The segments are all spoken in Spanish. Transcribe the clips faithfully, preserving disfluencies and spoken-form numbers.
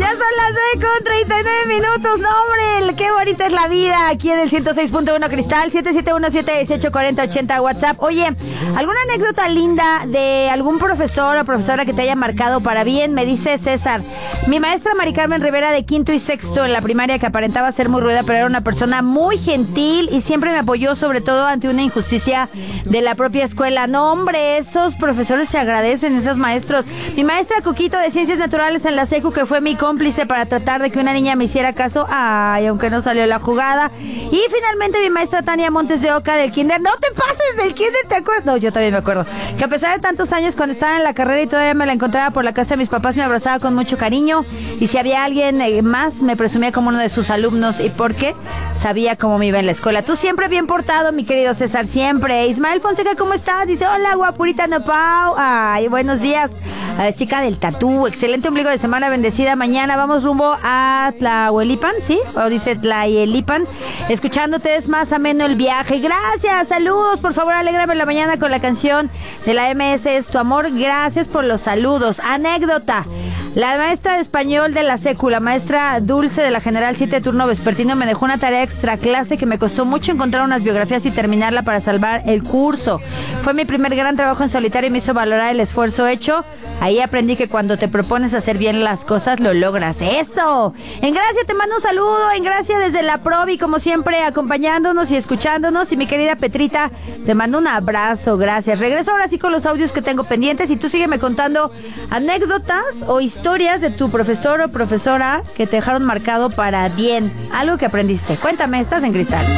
Ya son las nueve con treinta y nueve minutos, no hombre, qué bonita es la vida. Aquí en el ciento seis punto uno Cristal, siete siete uno siete uno ocho cuatro cero ochenta WhatsApp. Oye, ¿alguna anécdota linda de algún profesor o profesora que te haya marcado para bien? Me dice César. Mi maestra Mari Carmen Rivera de quinto y sexto en la primaria, que aparentaba ser muy ruda, pero era una persona muy gentil y siempre me apoyó, sobre todo ante una injusticia de la propia escuela. No hombre, esos profesores se agradecen, esos maestros. Mi maestra Coquito de Ciencias Naturales en la Secu, que fue mi cómplice para tratar de que una niña me hiciera caso, ay, aunque no salió la jugada. Y finalmente mi maestra Tania Montes de Oca del kinder. No te pases del kinder, ¿te acuerdas? No, yo también me acuerdo. Que a pesar de tantos años, cuando estaba en la carrera y todavía me la encontraba por la casa de mis papás, me abrazaba con mucho cariño. Y si había alguien más, me presumía como uno de sus alumnos. ¿Y por qué? Sabía cómo me iba en la escuela. Tú siempre bien portado, mi querido César, siempre. Ismael Fonseca, ¿cómo estás? Dice, hola, guapurita Nopao. Ay, buenos días. A la chica del tatú, excelente ombligo de semana, bendecida. Mañana vamos rumbo a Tlahuelipan, ¿sí? O dice Tlahuelipan. Escuchándote es más ameno el viaje. Gracias, saludos. Por favor, alégrame la mañana con la canción de la M S Es Tu Amor. Gracias por los saludos. Anécdota. La maestra de español de la secu, la maestra Dulce de la General siete turno vespertino, me dejó una tarea extra clase que me costó mucho encontrar unas biografías y terminarla para salvar el curso. Fue mi primer gran trabajo en solitario y me hizo valorar el esfuerzo hecho. Ahí aprendí que cuando te propones hacer bien las cosas, lo logras. ¡Eso! En Gracia te mando un saludo. En Gracia desde la Provi, como siempre, acompañándonos y escuchándonos. Y mi querida Petrita, te mando un abrazo. Gracias. Regreso ahora sí con los audios que tengo pendientes. Y tú sígueme contando anécdotas o historias de tu profesor o profesora que te dejaron marcado para bien. Algo que aprendiste. Cuéntame, estás en Cristal.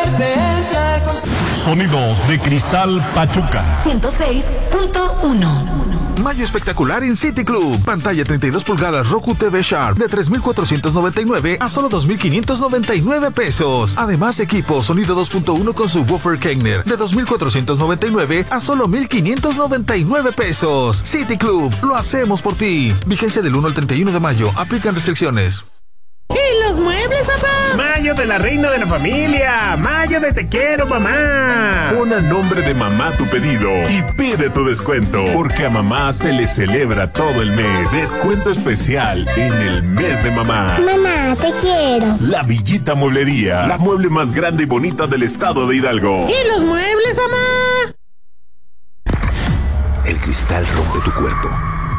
Sonidos de Cristal Pachuca. ciento seis punto uno. Mayo espectacular en City Club. Pantalla treinta y dos pulgadas Roku T V Sharp de tres mil cuatrocientos noventa y nueve a solo dos mil quinientos noventa y nueve pesos. Además, equipo sonido dos punto uno con subwoofer Kegner de dos mil cuatrocientos noventa y nueve a solo mil quinientos noventa y nueve pesos. City Club, lo hacemos por ti. Vigencia del uno al treinta y uno de mayo. Aplican restricciones. ¿Y los muebles, papá? Mayo de la reina de la familia. Mayo de te quiero, mamá. Pon a nombre de mamá tu pedido y pide tu descuento, porque a mamá se le celebra todo el mes. Descuento especial en el mes de mamá. Mamá, te quiero. La Villita Mueblería, la mueble más grande y bonita del estado de Hidalgo. ¿Y los muebles, mamá? El cristal rompe tu cuerpo,